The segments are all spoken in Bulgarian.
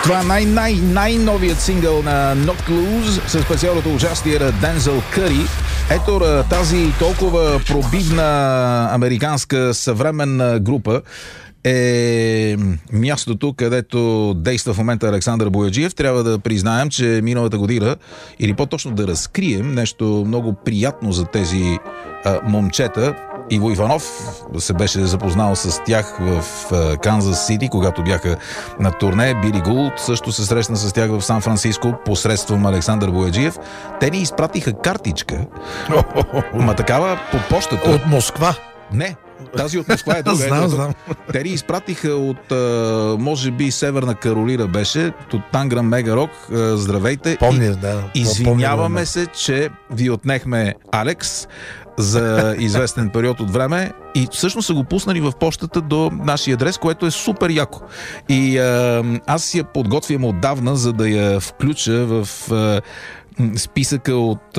Това най-новият сингъл на Knocked Loose със специалното участие на Дензел Къри. Ето тази толкова пробивна американска съвременна група е мястото, където действа в момента Александър Бояджиев. Трябва да признаем, че миналата година, или по-точно да разкрием нещо много приятно за тези момчета. Иво Иванов се беше запознал с тях в Канзас Сити, когато бяха на турне. Били Гулд също се срещна с тях в Сан Франциско посредством Александър Бояджиев. Те ни изпратиха картичка, ма такава по почтата. От Москва? Не, тази от Москва е друга. Знам. Те ни изпратиха от, може би, Северна Каролина беше, от Танграм Мегарок. Здравейте. Помня, да. Извиняваме се, че ви отнехме Алекс за известен период от време и всъщност са го пуснали в почтата до нашия адрес, което е супер яко. И аз я подготвям отдавна, за да я включа в списъка от...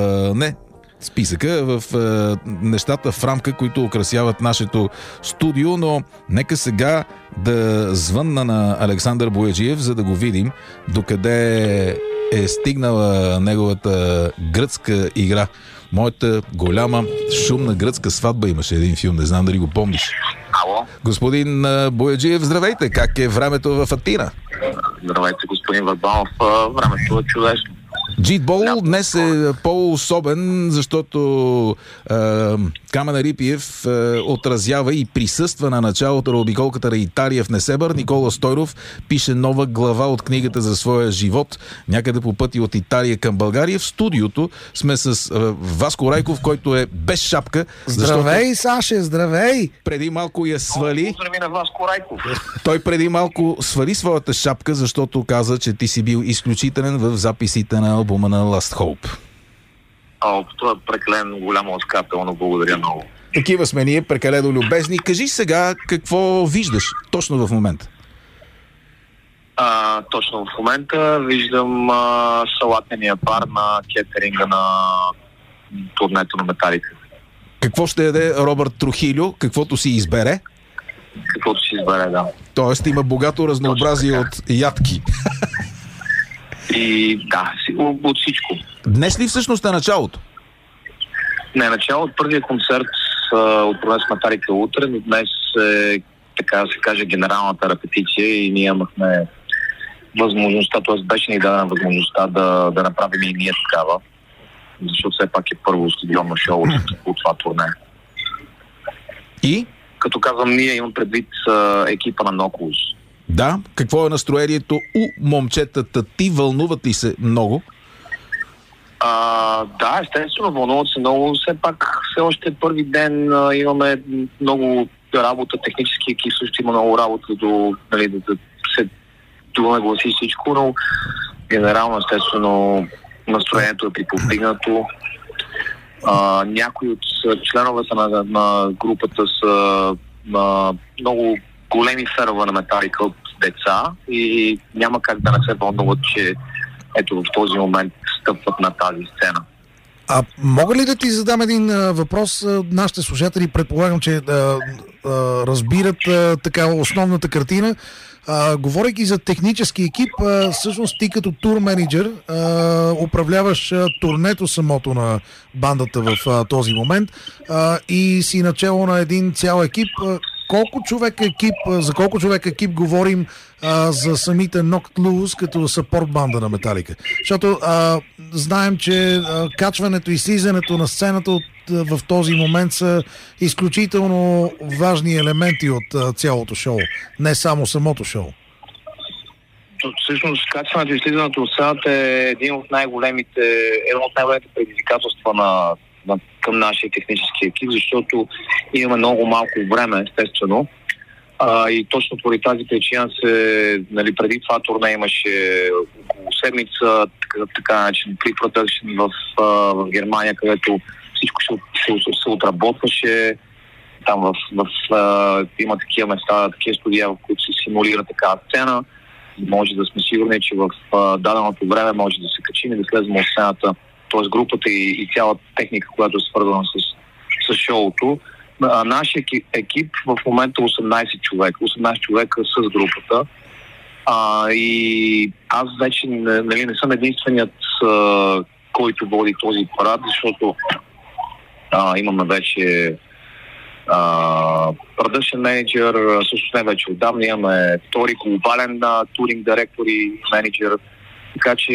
списъка в нещата в рамка, които украсяват нашето студио, но нека сега да звънна на Александър Бояджиев, за да го видим докъде е стигнала неговата гръцка игра. Моята голяма шумна гръцка сватба, имаше един филм, не знам дали го помниш. Ало? Господин Бояджиев, здравейте! Как е времето в Атина? Здравейте, господин Върбанов. Времето е чудесно. Джитбол днес е по-особен, защото Камен Рипиев отразява и присъства на началото на обиколката на Италия в Несебър. Никола Стойров пише нова глава от книгата за своя живот някъде по пъти от Италия към България. В студиото сме с Васко Райков, който е без шапка. Здравей, Саше, здравей! Преди малко я свали. Здрави на Васко Райков. Той преди малко свали своята шапка, защото каза, че ти си бил изключителен в записите на албума на Last Hope. Това е прекалено голямо ласкателно. Благодаря много. Такива сме ние, прекалено любезни. Кажи сега какво виждаш точно в момента. Точно в момента виждам салатения бар на кетеринга на турнето на Металика. Какво ще яде Робърт Трухилио, каквото си избере? Каквото си избере, да. Тоест има богато разнообразие от ядки. И да, от всичко. Днес ли всъщност е началото? Не, начало от първия концерт от турне с Металика утре, но днес е, така да се каже, генералната репетиция и ние имахме възможността, т.е. беше ни дадена възможността да направим и ние такава, защото все пак е първо стадионно шоу от това турне. И? Като казвам ние, имам предвид екипа на Knocked Loose. Да, какво е настроението у момчетата? Ти вълнуват ли се много? Да, естествено, вълнуват се много. Все пак, все още първи ден имаме много работа, технически екип също има много работа да се нагласи всичко, но генерално, естествено, настроението е приповдигнато. Някои от членовете на групата са много големи фенове на Металика от деца и няма как да не се вълнуват, че ето в този момент стъпват на тази сцена. Мога ли да ти задам един въпрос? Нашите слушатели предполагам, че разбират така основната картина. Говорейки за технически екип, всъщност ти като тур менеджер управляваш турнето самото на бандата в този момент и си начало на един цял екип. За колко човека екип говорим за самите Knocked Loose като съпорт банда на Металика? Защото знаем, че качването и слизането на сцената в този момент са изключително важни елементи от цялото шоу, не само самото шоу. Всъщност, качването и слизането от сцената е едно от най-големите предизвикателства към нашия технически екип, защото имаме много малко време, естествено. И точно поради тази причина преди това турне имаше около седмица така начин pre-production в Германия, където всичко се отработваше. Там има такива места, такива студия, в които се симулира такава сцена. Може да сме сигурни, че в даденото време може да се качим и да слезем от сцената, т.е. групата и цялата техника, която е свързана с шоуто. Нашия екип в момента 18 човека. 18 човека с групата. И аз вече не съм единственият, който води този парад, защото имаме вече продъкшн менеджер, също не вече отдавна имаме втори глобален туринг директор и менеджер, така че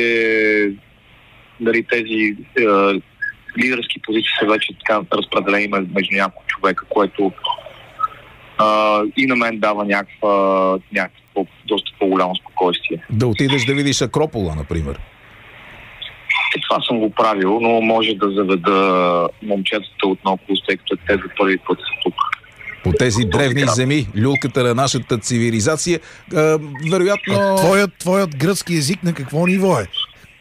тези лидерски позиции са вече така разпределени между няколко човека, което и на мен дава някакво доста по-голямо спокойствие. Да отидеш да видиш Акропола, например. Това съм го правил, но може да заведа момчетата от Ноклус, тъй като те за първи път са тук. По тези древни земи, люлката на нашата цивилизация, вероятно... Твоят гръцки език на какво ниво е?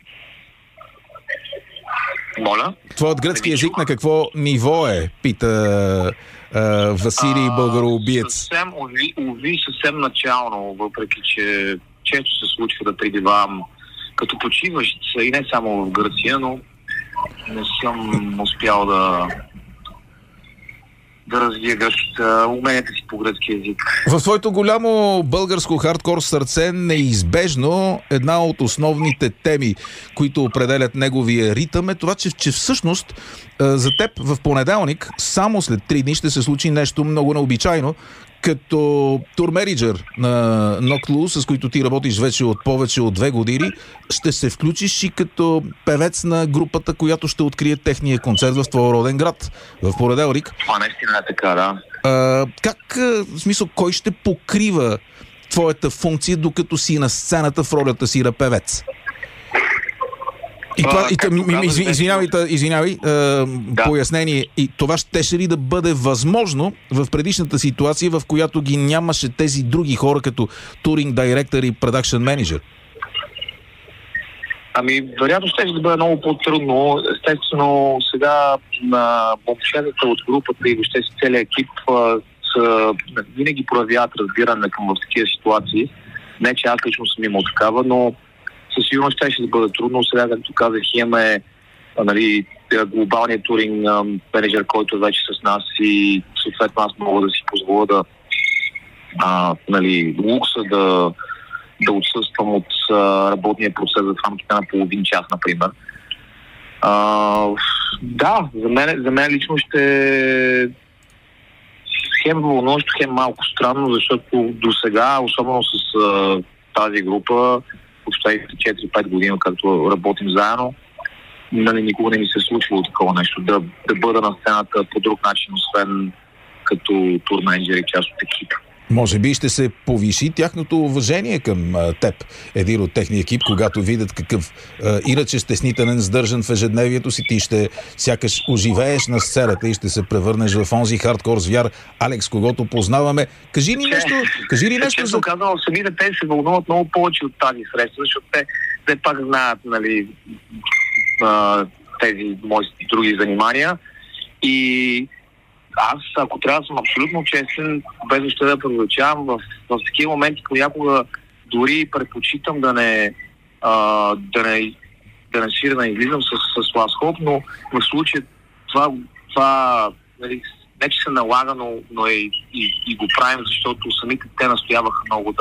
Моля? Твоят гръцки език на какво ниво е? Пита Василий Българоубиец. Съвсем начално, въпреки че често се случва да пребивавам като почиващ и не само в Гърция, но не съм успял да развия уменията си по гръцки език. В твоето голямо българско хардкор сърце неизбежно една от основните теми, които определят неговия ритъм, е това, че всъщност за теб в понеделник, само след 3 дни, ще се случи нещо много необичайно, като турменеджер на Noctluz, с които ти работиш вече от повече от 2 години, ще се включиш и като певец на групата, която ще открие техния концерт в твоя роден град, в понеделник. Това наистина е така, да. В смисъл, кой ще покрива твоята функция, докато си на сцената в ролята си на певец? Извинявай, пояснение. И това щеше ли да бъде възможно в предишната ситуация, в която ги нямаше тези други хора, като туринг директор и продъкшн менеджер? Вероятно ще да бъде много по-трудно. Естествено, сега на момчетата от групата и въобще си целият екип винаги проявяват разбиране към в такива ситуации. Не, че аз лично съм имал такава, но със сигурност ще да бъде трудно. Сега, както казах, имаме глобалният туринг менеджер, който е вече с нас и съответно аз мога да си позволя лукса да отсъствам от работния процес в рамките на половин час, например. За мен лично ще хем вълнуващо, хем малко странно, защото до сега, особено с тази група, от 4-5 години, като работим заедно, никога не ми се е случвало такова нещо. Да бъда на сцената по друг начин, освен като турменеджер и част от екипа. Може би ще се повиши тяхното уважение към теб, един от техния екип, когато видят какъв иначе стеснителен, сдържан в ежедневието си, ти ще сякаш оживееш на сцената и ще се превърнеш в онзи хардкор звяр Алекс, когото познаваме. Кажи ни нещо Честно казано, самите те се вълнуват много повече от тази среща, защото те пак знаят тези мои други занимания и аз, ако трябва да съм абсолютно честен, без още да преувеличавам, в такива моменти понякога дори предпочитам да не свиря, да излизам с Last Hope, но в случая това не че се налага, но и го правим, защото самите те настояваха много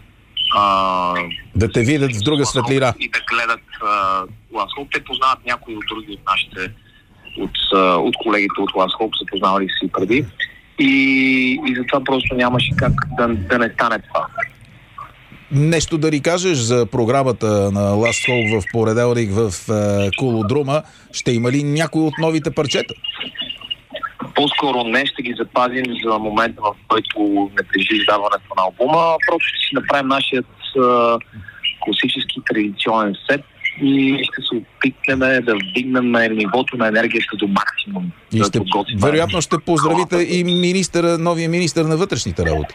да те видят в друга светлина и да гледат Last Hope. Те познават някои от други от нашите от колегите от Last Hope, са познавали си преди. И затова просто нямаше как да не стане това. Нещо да ни кажеш за програмата на Last Hope в понеделник в Колодрума? Ще има ли някой от новите парчета? По-скоро не, ще ги запазим за момента, в който не прежи издаването на албума. Просто ще си направим нашият класически традиционен сет и ще се опитнем да вдигнем нивото на енергията до максимум. Вероятно ще поздравите и новия министър на вътрешните работи.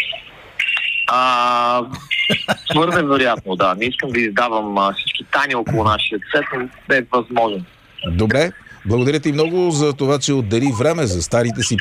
Твърде вероятно, да. Не искам да издавам всички тайни около нашия сет, но не е възможно. Добре. Благодаря ти много за това, че отдели време за старите си